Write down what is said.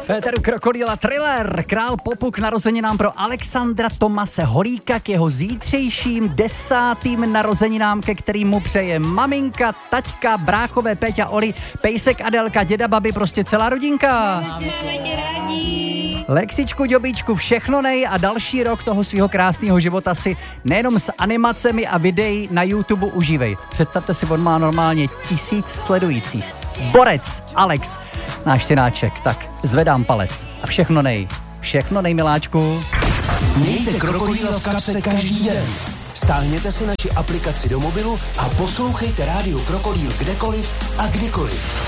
Féteru Krokodýla Thriller, král popu k narozeninám pro Alexandra Tomase Holíka k jeho zítřejším 10. narozeninám, ke kterým mu přeje maminka, taťka, bráchové Péťa, Oli, pejsek Adelka, děda, babi, prostě celá rodinka. Lexičku, Ďobíčku, všechno nej a další rok toho svého krásného života si nejenom s animacemi a videí na YouTube užívej. Představte si, on má normálně 1000 sledujících. Borec Alex, náš synáček, tak zvedám palec a všechno nej, miláčku. Mějte Krokodýla v kapse každý den. Stáhněte si naši aplikaci do mobilu a poslouchejte rádio Krokodýl kdekoliv a kdykoliv.